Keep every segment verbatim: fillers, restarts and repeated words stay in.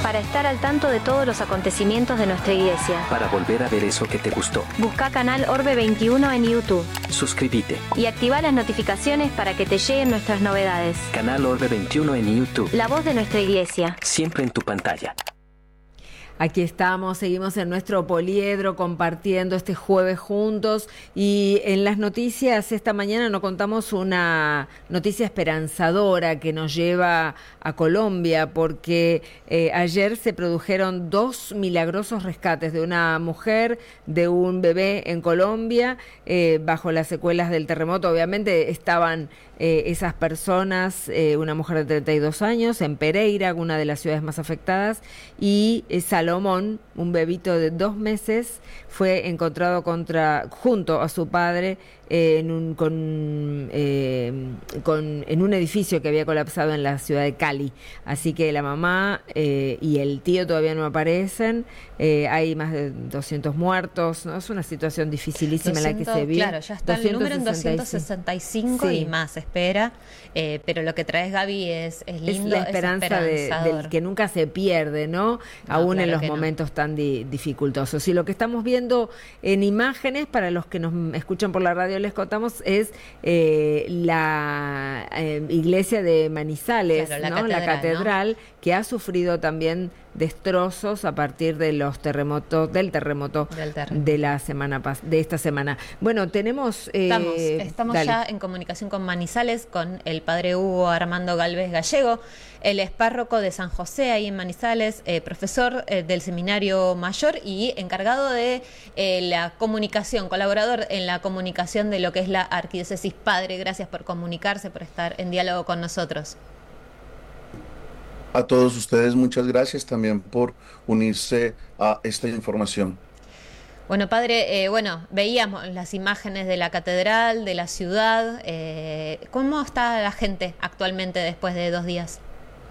para estar al tanto de todos los acontecimientos de nuestra iglesia. Para volver a ver eso que te gustó. Busca Canal Orbe veintiuno en YouTube. Suscríbete. Y activa las notificaciones para que te lleguen nuestras novedades. Canal Orbe veintiuno en YouTube. La voz de nuestra iglesia. Siempre en tu pantalla. Aquí estamos, seguimos en nuestro poliedro compartiendo este jueves juntos y en las noticias esta mañana nos contamos una noticia esperanzadora que nos lleva a Colombia porque eh, ayer se produjeron dos milagrosos rescates de una mujer, de un bebé en Colombia eh, bajo las secuelas del terremoto. Obviamente estaban eh, esas personas, eh, una mujer de treinta y dos años en Pereira, una de las ciudades más afectadas, y eh, Salomón, un bebito de dos meses, fue encontrado contra junto a su padre eh, en un con, eh, con en un edificio que había colapsado en la ciudad de Cali. Así que la mamá eh, y el tío todavía no aparecen. Eh, hay más de doscientos muertos, ¿no? Es una situación dificilísima doscientos, en la que se vive. Claro, ya está el número en doscientos sesenta y cinco sí. y más espera. Eh, pero lo que traes, Gaby, es, es lindo, es la esperanza es de, del que nunca se pierde, ¿no? No, Aún claro en los que momentos no. tan di, dificultosos. Y lo que estamos viendo en imágenes, para los que nos escuchan por la radio les contamos, es eh, la eh, iglesia de Manizales, Claro, la ¿no? catedral, La catedral, ¿no? que ha sufrido también destrozos a partir de los terremotos, del terremoto, Del terremoto. de la semana pas- de esta semana. Bueno, tenemos eh, Estamos, estamos dale. ya en comunicación con Manizales, con el padre Hugo Armando Galvez Gallego. Él es párroco de San José, ahí en Manizales, eh, profesor eh, del Seminario Mayor y encargado de eh, la comunicación, colaborador en la comunicación de lo que es la Arquidiócesis. Padre, gracias por comunicarse, por estar en diálogo con nosotros. A todos ustedes muchas gracias también por unirse a esta información. Bueno, padre, eh, bueno, veíamos las imágenes de la catedral, de la ciudad. Eh, ¿Cómo está la gente actualmente después de dos días?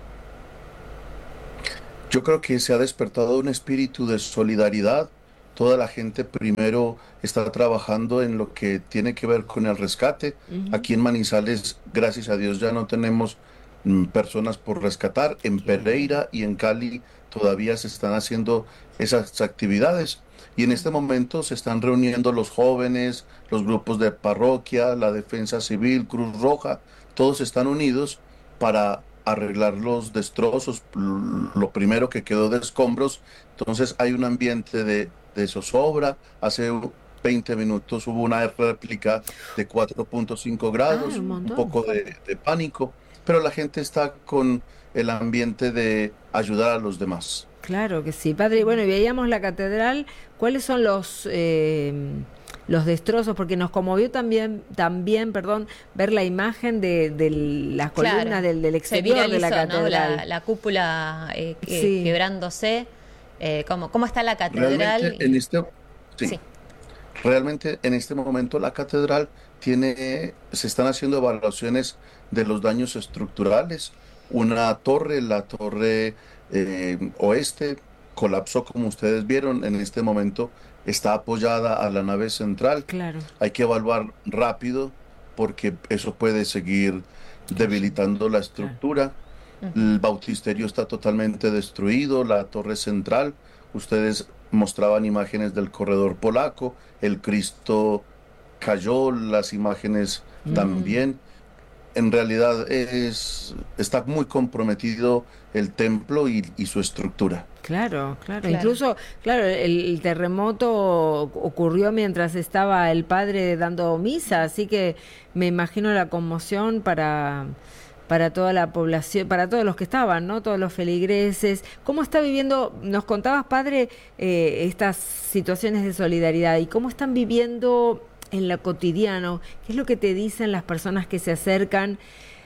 Yo creo que se ha despertado un espíritu de solidaridad. Toda la gente primero está trabajando en lo que tiene que ver con el rescate. Uh-huh. Aquí en Manizales, gracias a Dios, ya no tenemos mm, personas por rescatar. En Pereira y en Cali todavía se están haciendo esas actividades. Y en este momento se están reuniendo los jóvenes, los grupos de parroquia, la Defensa Civil, Cruz Roja, todos están unidos para arreglar los destrozos, lo primero que quedó de escombros. Entonces hay un ambiente de, de zozobra. Hace veinte minutos hubo una réplica de cuatro punto cinco grados, ah, un, un poco de, de pánico, pero la gente está con el ambiente de ayudar a los demás. Claro que sí, padre. Bueno, y veíamos la catedral. ¿Cuáles son los eh, los destrozos? Porque nos conmovió también, también, perdón, ver la imagen de, de las columnas claro. del, del exterior viralizó, de la catedral. ¿no? La, la cúpula eh, que, sí. quebrándose. Eh, ¿cómo, ¿Cómo está la catedral? Realmente en este, sí. Sí. Realmente en este momento la catedral tiene, se están haciendo evaluaciones de los daños estructurales. Una torre, la torre eh, oeste, colapsó, como ustedes vieron. En este momento está apoyada a la nave central. Claro. Hay que evaluar rápido porque eso puede seguir debilitando la estructura. Claro. Uh-huh. El bautisterio está totalmente destruido, la torre central. Ustedes mostraban imágenes del corredor polaco, el Cristo cayó, las imágenes uh-huh. también. En realidad es, está muy comprometido el templo y, y su estructura. Claro, claro, claro. Incluso, claro, el, el terremoto ocurrió mientras estaba el padre dando misa, así que me imagino la conmoción para, para toda la población, para todos los que estaban, ¿no? Todos los feligreses. ¿Cómo está viviendo, nos contabas, padre, eh, estas situaciones de solidaridad y cómo están viviendo en lo cotidiano? ¿Qué es lo que te dicen las personas que se acercan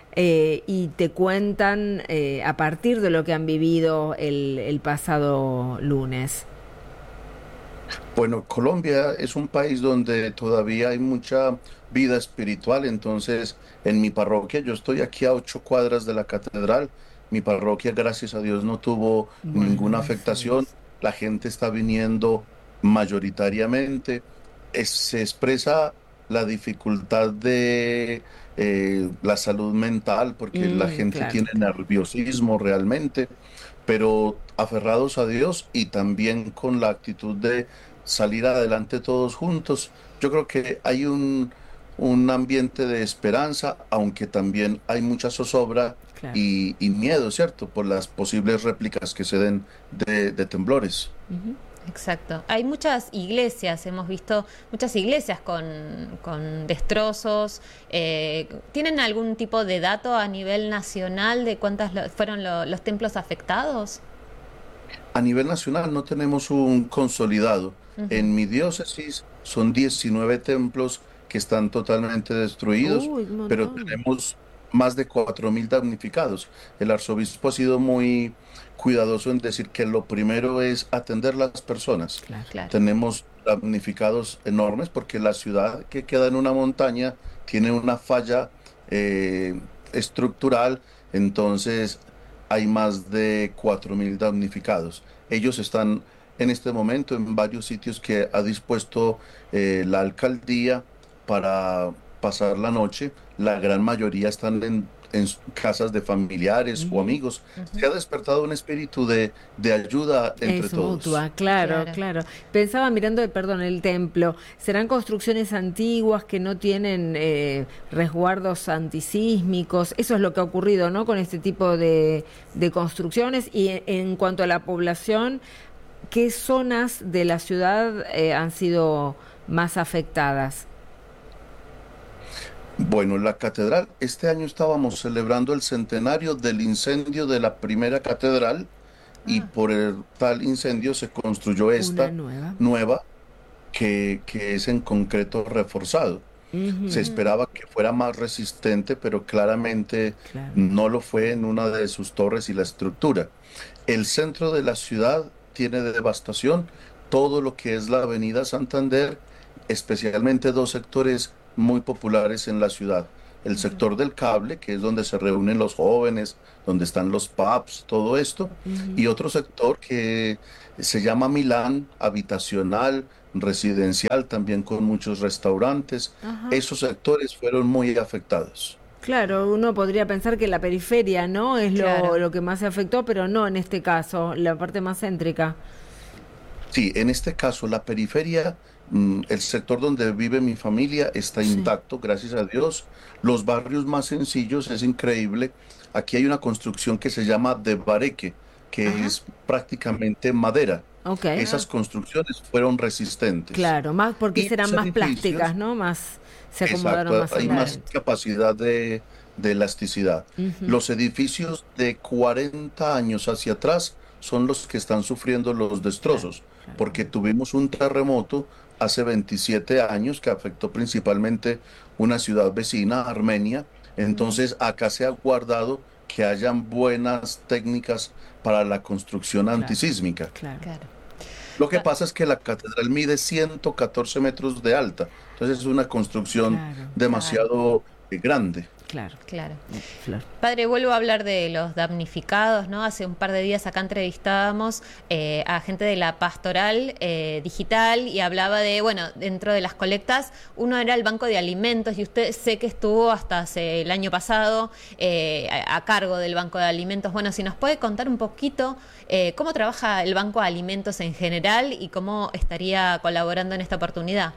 eh, y te cuentan eh, a partir de lo que han vivido el, el pasado lunes? Bueno, Colombia es un país donde todavía hay mucha vida espiritual. Entonces, en mi parroquia, yo estoy aquí a ocho cuadras de la catedral. Mi parroquia, gracias a Dios, no tuvo bueno, ninguna afectación. Sí. La gente está viniendo mayoritariamente. Es, se expresa la dificultad de eh, la salud mental, porque la Mm, gente claro. tiene nerviosismo realmente, pero aferrados a Dios y también con la actitud de salir adelante todos juntos. Yo creo que hay un, un ambiente de esperanza, aunque también hay mucha zozobra Claro. y, y miedo, ¿cierto? Por las posibles réplicas que se den de, de temblores. Ujú. Exacto. Hay muchas iglesias, hemos visto muchas iglesias con, con destrozos. Eh, ¿tienen algún tipo de dato a nivel nacional de cuántas lo- fueron lo- los templos afectados? A nivel nacional no tenemos un consolidado. Ujú. En mi diócesis son diecinueve templos que están totalmente destruidos, Uy, un pero montón. tenemos más de cuatro mil damnificados. El arzobispo ha sido muy cuidadoso en decir que lo primero es atender las personas. Claro. Claro. Tenemos damnificados enormes porque la ciudad que queda en una montaña tiene una falla eh, estructural, entonces hay más de cuatro mil damnificados. Ellos están en este momento en varios sitios que ha dispuesto eh, la alcaldía para pasar la noche. La gran mayoría están en, en s- casas de familiares o Ujú. amigos. Se ha despertado un espíritu de, de ayuda entre Es todos. mutua, claro, Claro. claro. Pensaba mirando, perdón, el templo, ¿serán construcciones antiguas que no tienen eh, resguardos antisísmicos? Eso es lo que ha ocurrido, ¿no? Con este tipo de, de construcciones. Y en, en cuanto a la población, ¿qué zonas de la ciudad eh, han sido más afectadas? Bueno, la catedral, este año estábamos celebrando el centenario del incendio de la primera catedral y Ah, por el tal incendio se construyó Una esta nueva. nueva que, que es en concreto reforzado. Se Ujú. mm, esperaba que fuera más resistente, pero claramente Claro. no lo fue en una de sus torres y la estructura. El centro de la ciudad tiene devastación, todo lo que es la avenida Santander, especialmente dos sectores muy populares en la ciudad. El ujú, sector del cable, que es donde se reúnen los jóvenes, donde están los pubs, todo esto, Ujú. y otro sector que se llama Milán, habitacional, residencial, también con muchos restaurantes. Ajá. Esos sectores fueron muy afectados. Claro, uno podría pensar que la periferia, ¿no? Es lo, claro. lo que más se afectó, pero no en este caso, la parte más céntrica. Sí, en este caso, la periferia, mm, el sector donde vive mi familia está Sí. intacto, gracias a Dios. Los barrios más sencillos, es increíble. Aquí hay una construcción que se llama de bareque, que Ajá. es prácticamente madera. Ok. Esas Ah, construcciones fueron resistentes. Claro, más porque Y serán los más plásticas, edificios, ¿no? Más, se acomodaron exacto, más al hay más ambiente. capacidad de, de elasticidad. Ujú. Los edificios de cuarenta años hacia atrás son los que están sufriendo los Claro, destrozos, claro. porque tuvimos un terremoto hace veintisiete años que afectó principalmente una ciudad vecina, Armenia. mm, Entonces, acá se ha guardado que hayan buenas técnicas para la construcción Claro, antisísmica. claro. claro. Lo que Pa- pasa es que la catedral mide ciento catorce metros de alta, entonces es una construcción Claro, Claro, demasiado eh, grande. claro. claro. Flor. Padre, vuelvo a hablar de los damnificados, ¿no? Hace un par de días acá entrevistábamos eh, a gente de la pastoral eh, digital y hablaba de, bueno, dentro de las colectas, uno era el banco de alimentos y usted sé que estuvo hasta hace el año pasado eh, a, a cargo del banco de alimentos. Bueno, si nos puede contar un poquito eh, cómo trabaja el banco de alimentos en general y cómo estaría colaborando en esta oportunidad.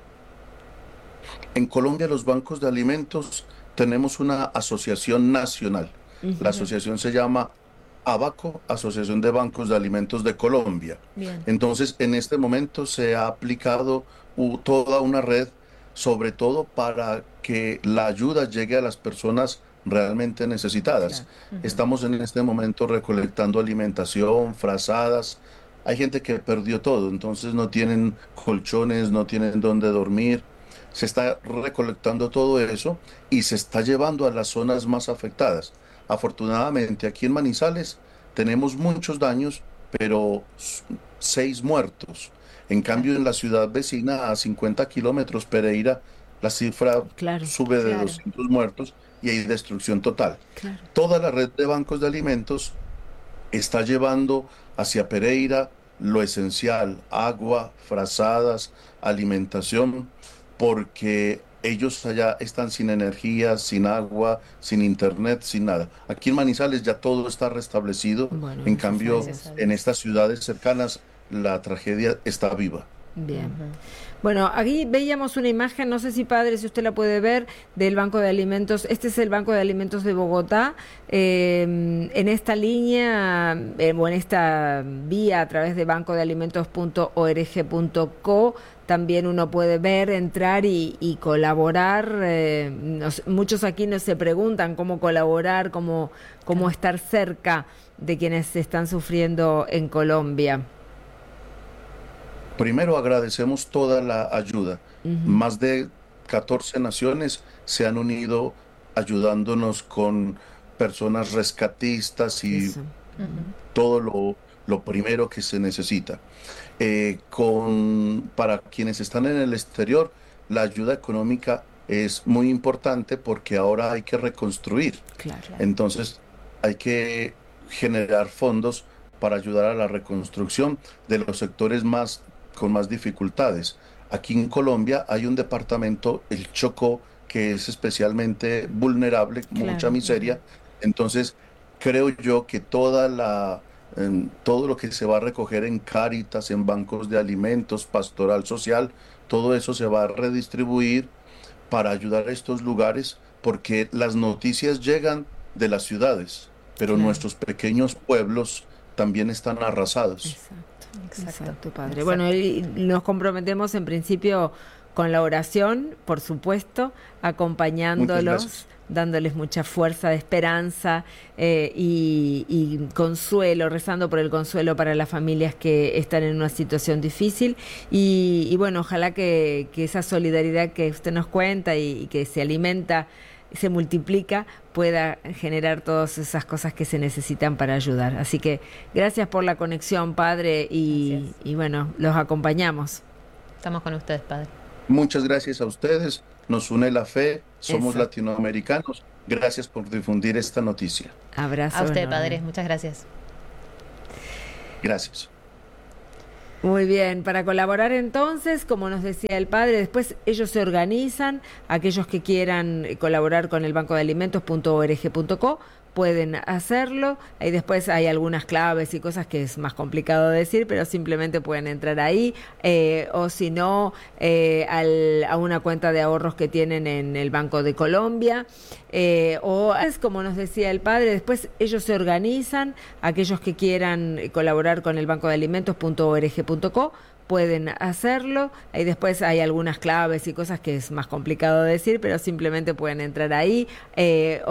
En Colombia, los bancos de alimentos tenemos una asociación nacional. La Ujú. asociación se llama ABACO, Asociación de Bancos de Alimentos de Colombia. Bien. Entonces, en este momento se ha aplicado u- toda una red, sobre todo para que la ayuda llegue a las personas realmente necesitadas. Claro. Ujú. Estamos en este momento recolectando alimentación, frazadas. Hay gente que perdió todo, entonces no tienen colchones, no tienen dónde dormir. Se está recolectando todo eso y se está llevando a las zonas más afectadas. Afortunadamente, aquí en Manizales tenemos muchos daños, pero s- seis muertos. En Claro, cambio, en la ciudad vecina, a cincuenta kilómetros, Pereira, la cifra Claro, sube de claro. doscientos muertos y hay destrucción total. claro. Toda la red de bancos de alimentos está llevando hacia Pereira lo esencial: agua, frazadas, alimentación, porque ellos allá están sin energía, sin agua, sin internet, sin nada. Aquí en Manizales ya todo está restablecido. Bueno, en muchas cambio, gracias. en estas ciudades cercanas, la tragedia está viva. Bien. Bueno, aquí veíamos una imagen, no sé si padre, si usted la puede ver, del Banco de Alimentos. Este es el Banco de Alimentos de Bogotá. Eh, en esta línea, eh, o en esta vía a través de banco de alimentos punto org punto co, también uno puede ver, entrar y, y colaborar. Eh, nos, muchos aquí nos se preguntan cómo colaborar, cómo, cómo estar cerca de quienes están sufriendo en Colombia. Primero agradecemos toda la ayuda. Uh-huh. Más de catorce naciones se han unido ayudándonos con personas rescatistas y Eso. Ujú. todo lo, lo primero que se necesita. Eh, con, para quienes están en el exterior, la ayuda económica es muy importante porque ahora hay que reconstruir. Claro. Entonces hay que generar fondos para ayudar a la reconstrucción de los sectores más con más dificultades. Aquí en Colombia hay un departamento, el Chocó, que es especialmente vulnerable, Claro. mucha miseria. Entonces, creo yo que toda la, eh, todo lo que se va a recoger en Cáritas, en bancos de alimentos, pastoral social, todo eso se va a redistribuir para ayudar a estos lugares, porque las noticias llegan de las ciudades, pero Claro. nuestros pequeños pueblos también están arrasados. Exacto. Exacto. Exacto, padre. Exacto. Bueno, y nos comprometemos en principio con la oración, por supuesto, Muchas acompañándolos, gracias. dándoles mucha fuerza, de esperanza eh, y, y consuelo, rezando por el consuelo para las familias que están en una situación difícil. Y, y bueno, ojalá que, que esa solidaridad que usted nos cuenta y, y que se alimenta, se multiplica, pueda generar todas esas cosas que se necesitan para ayudar. Así que gracias por la conexión, padre, y, y bueno, los acompañamos. Estamos con ustedes, padre. Muchas gracias a ustedes, nos une la fe, somos Eso. latinoamericanos. Gracias por difundir esta noticia. Abrazo. A usted, enorme. padre, muchas gracias. Gracias. Muy bien, para colaborar entonces, como nos decía el padre, después ellos se organizan, aquellos que quieran colaborar con el banco de alimentos punto org punto co pueden hacerlo, y después hay algunas claves y cosas que es más complicado decir, pero simplemente pueden entrar ahí, eh, o si no, eh, al, a una cuenta de ahorros que tienen en el Banco de Colombia, eh, o es como nos decía el padre, después ellos se organizan, aquellos que quieran colaborar con el banco de alimentos punto org punto co pueden hacerlo, y después hay algunas claves y cosas que es más complicado decir, pero simplemente pueden entrar ahí, eh,